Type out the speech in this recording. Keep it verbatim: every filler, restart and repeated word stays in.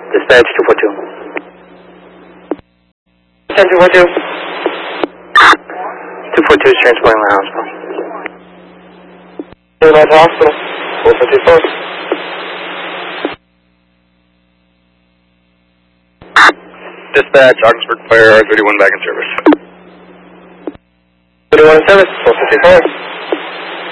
Dispatch two four two. ten two four two. two four two is transporting the hospital. Nearby hospital. four four two four. Dispatch, Augsburg Fire, R thirty-one back in service. thirty-one in service, four four two four.